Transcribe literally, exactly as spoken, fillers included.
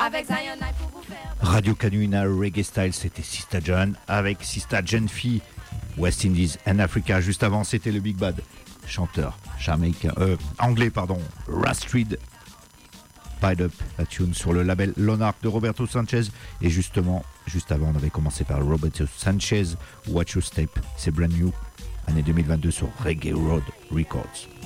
avec Zion Night pour vous faire. Radio Canuna Reggae Style, c'était Sista John avec Sista Genfi, West Indies and Africa. Juste avant, c'était le Big Bad, chanteur jamaïcain, euh, anglais, pardon, Rastrid. Pied Up, la tune sur le label Lonark de Roberto Sanchez. Et justement, juste avant, on avait commencé par Roberto Sanchez, Watch Your Step, c'est brand new, année deux mille vingt-deux sur Reggae Road Records.